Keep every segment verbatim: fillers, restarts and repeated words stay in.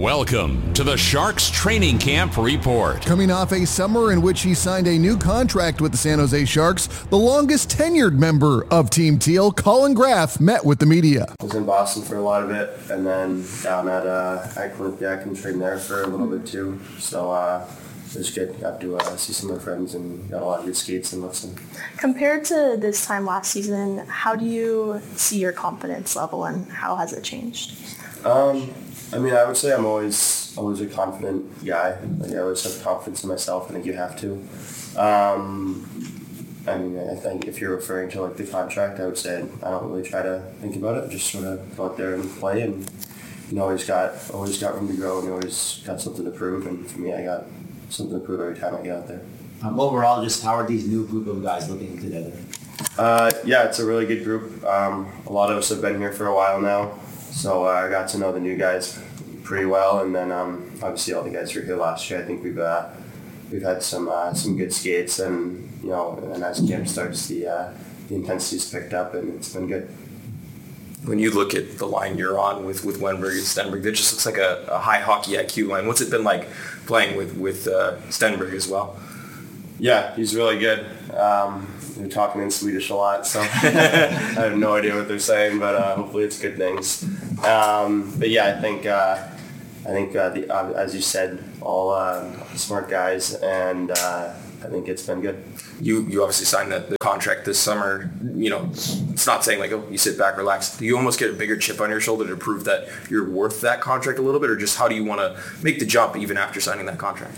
Welcome to the Sharks Training Camp Report. Coming off a summer in which he signed a new contract with the San Jose Sharks, the longest tenured member of Team Teal, Colin Graff, met with the media. I was in Boston for a lot of it, and then down at uh, at Quinnipiac and trained there for a little bit too. So uh, it was good. Got to uh, see some of my friends and got a lot of good skates and listen. Compared to this time last season, how do you see your confidence level and how has it changed? Um, I mean, I would say I'm always always a confident guy. Like, I always have confidence in myself. I think you have to. Um, I mean, I think if you're referring to like the contract, I would say I don't really try to think about it. Just sort of go out there and play, and you know, always got always got room to grow, and you always got something to prove. And for me, I got something to prove every time I get out there. Um, overall, just how are these new group of guys looking together? Uh, yeah, it's a really good group. Um, a lot of us have been here for a while now. So uh, I got to know the new guys pretty well, and then um, obviously all the guys who were here last year. I think we've uh, we've had some uh, some good skates, and you know, and as camp starts, the uh, the intensity's picked up, and it's been good. When you look at the line you're on with with Wennberg and Stenberg, that just looks like a, a high hockey I Q line. What's it been like playing with with uh, Stenberg as well? Yeah, he's really good. Um, they're talking in Swedish a lot, so I have no idea what they're saying, but uh, hopefully it's good things. Um, but yeah, I think uh, I think uh, the, uh, as you said, all uh, smart guys, and uh, I think it's been good. You you obviously signed the, the contract this summer. You know, it's not saying like, oh, you sit back, relax. Do you almost get a bigger chip on your shoulder to prove that you're worth that contract a little bit, or just how do you want to make the jump even after signing that contract?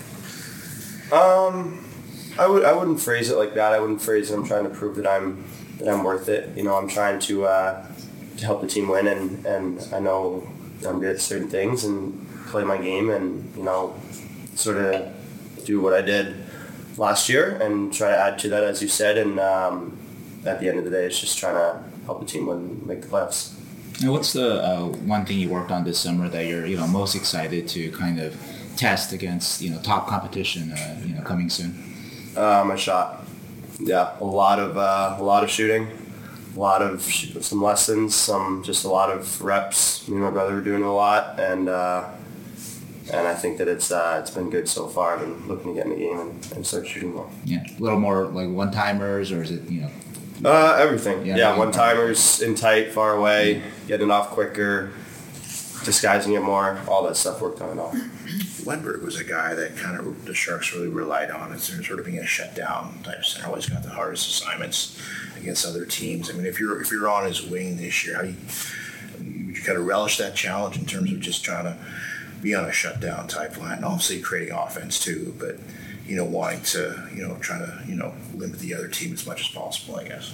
Um. I would I wouldn't phrase it like that. I wouldn't phrase it. I'm trying to prove that I'm that I'm worth it. You know, I'm trying to uh, to help the team win, and, and I know I'm good at certain things and play my game, and you know, sort of do what I did last year and try to add to that, as you said. And um, at the end of the day, it's just trying to help the team win, make the playoffs. And what's the uh, one thing you worked on this summer that you're you know most excited to kind of test against you know top competition uh, you know coming soon? Uh, my shot, yeah, a lot of uh, a lot of shooting, a lot of sh- some lessons, some just a lot of reps. Me and my brother are doing a lot, and uh, and I think that it's uh, it's been good so far. I've been looking to get in the game and, and start shooting more. Yeah, a little more like one timers, or is it you know? Uh, everything. Yeah, yeah one timers in tight, far away, getting it off quicker, disguising it more. All that stuff worked on it all. Wennberg was a guy that kind of the Sharks really relied on as sort of being a shutdown type center. Always got the hardest assignments against other teams. I mean, if you're if you're on his wing this year, how do you, you kind of relish that challenge in terms of just trying to be on a shutdown type line, and obviously creating offense too, but you know, wanting to you know try to you know limit the other team as much as possible, I guess.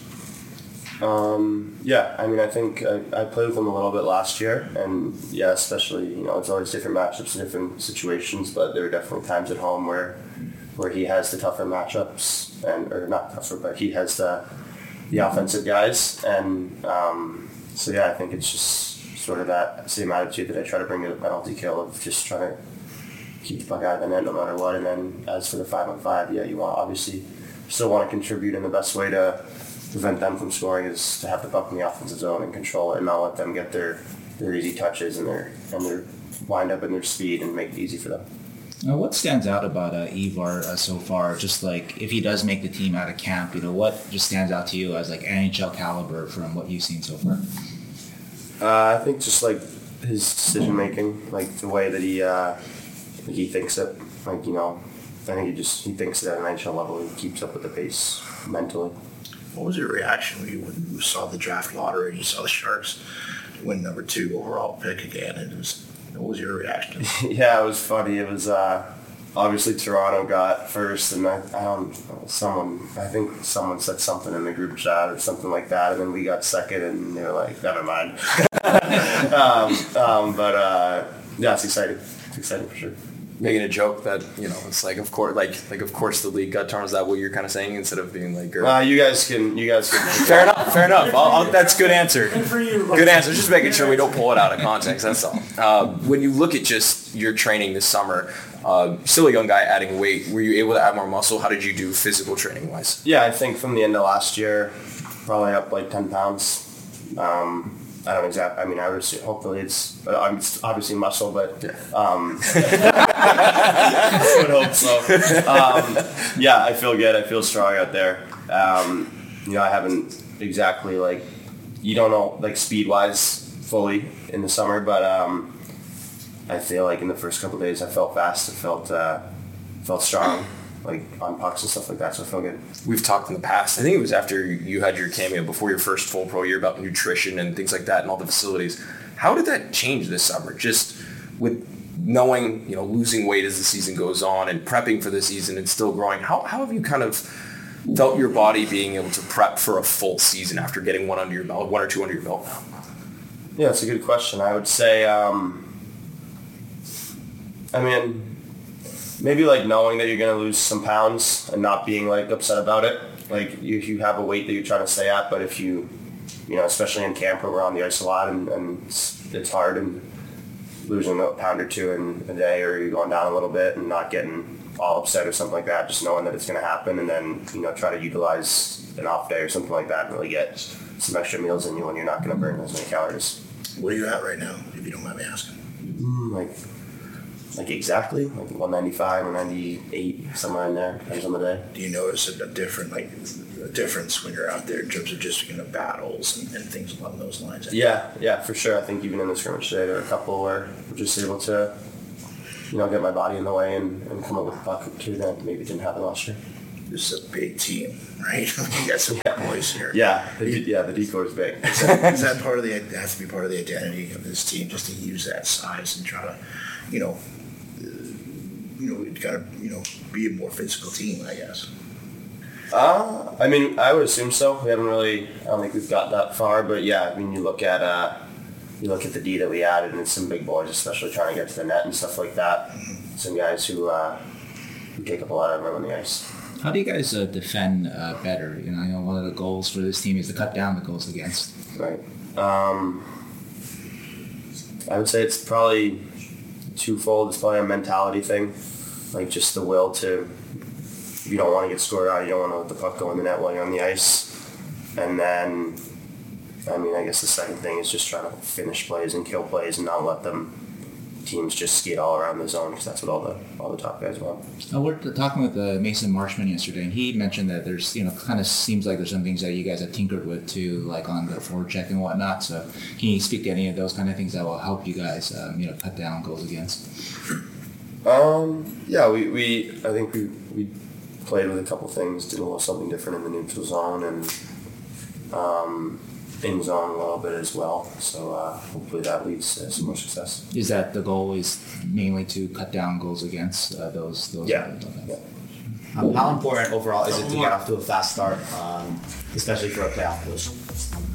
Um, yeah, I mean, I think I, I played with him a little bit last year, and yeah, especially, you know, it's always different matchups and different situations, but there are definitely times at home where where he has the tougher matchups, and or not tougher, but he has the the offensive guys, and um, so yeah, I think it's just sort of that same attitude that I try to bring to the penalty kill of just trying to keep the puck out of the net no matter what, and then as for the five on five, yeah, you want obviously still want to contribute, and the best way to prevent them from scoring is to have the puck in the offensive zone and control it, and not let them get their, their easy touches and their and their wind up and their speed and make it easy for them. Now, what stands out about uh, Ivar uh, so far? Just like if he does make the team out of camp, you know, what just stands out to you as like N H L caliber from what you've seen so far? Uh, I think just like his decision making, like the way that he uh, like he thinks it, like you know, I think he just he thinks it at an N H L level and keeps up with the pace mentally. What was your reaction when you, when you saw the draft lottery and you saw the Sharks win number two overall pick again? And it was, what was your reaction? Yeah, it was funny. It was uh, obviously Toronto got first, and I, I don't someone I think someone said something in the group chat or something like that, and then we got second, and they were like, never mind. um, um, but uh, yeah, it's exciting. It's exciting for sure. Making a joke that, you know, it's like, of course, like, like of course the league got torn. Is that what you're kind of saying instead of being like, uh, you guys can, you guys can. Fair enough, fair enough. I'll, I'll, that's good answer. Good for you. Good answer. Just making sure we don't pull it out of context. That's all. Uh, when you look at just your training this summer, uh, still a young guy adding weight. Were you able to add more muscle? How did you do physical training wise? Yeah, I think from the end of last year, probably up like ten pounds. Um, I don't exactly. I mean, I would assume, hopefully it's. Uh, I'm it's obviously muscle, but um, I would hope so. Um, yeah, I feel good. I feel strong out there. Um, you know, I haven't exactly like. You don't know like speed wise fully in the summer, but um, I feel like in the first couple of days I felt fast. I felt uh, felt strong. Like on pucks and stuff like that, so I feel good. We've talked in the past, I think it was after you had your cameo before your first full pro year about nutrition and things like that and all the facilities. How did that change this summer? Just with knowing, you know, losing weight as the season goes on and prepping for the season and still growing, how, how have you kind of felt your body being able to prep for a full season after getting one under your belt, one or two under your belt now? Yeah, that's a good question. I would say, um, I mean, maybe like knowing that you're going to lose some pounds and not being like upset about it. Like you, you have a weight that you're trying to stay at, but if you, you know, especially in camp where we're on the ice a lot and, and it's, it's hard and losing a pound or two in a day or you're going down a little bit and not getting all upset or something like that, just knowing that it's going to happen and then, you know, try to utilize an off day or something like that and really get some extra meals in you when you're not going to burn as many calories. Where are you at right now, if you don't mind me asking? Mm, like, like exactly, like one ninety-five or ninety-eight, somewhere in there, depends on the day. Do you notice a, a different, like, a difference when you're out there in terms of just, you know, battles and, and things along those lines? Yeah, yeah, for sure. I think even in the scrimmage today, there were a couple where I'm just able to, you know, get my body in the way and, and come up with a buck or two that maybe didn't happen last year. This is a big team, right? You got some yeah. boys here. Yeah, the, yeah, the decor is big. Is that, is that part of the, that has to be part of the identity of this team, just to use that size and try to, you know, you know, we've got to, you know, be a more physical team, I guess. Uh, I mean, I would assume so. We haven't really, I don't think we've got that far, but yeah, I mean, you look at, uh, you look at the D that we added and it's some big boys, especially trying to get to the net and stuff like that. Mm-hmm. Some guys who, uh, who take up a lot of room on the ice. How do you guys uh, defend uh, better? You know, I know one of the goals for this team is to cut down the goals against. Right. Um, I would say it's probably twofold. It's probably a mentality thing, like just the will to. You don't want to get scored out. You don't want to let the puck go in the net while you're on the ice. And then, I mean, I guess the second thing is just trying to finish plays and kill plays and not let them teams just skate all around the zone because that's what all the all the top guys want. Uh, we're talking with uh, Mason Marshman yesterday, and he mentioned that there's, you know, kind of seems like there's some things that you guys have tinkered with too, like on the forecheck and whatnot. So can you speak to any of those kind of things that will help you guys, um, you know, cut down goals against? Um, yeah, we, we I think we we played with a couple things, did a little something different in the neutral zone and um, in zone a little bit as well. So uh, hopefully that leads to some more success. Is that the goal? Is mainly to cut down goals against uh, those? those yeah. yeah. Um, how important overall is it to get off to a fast start, um, especially for a playoff push?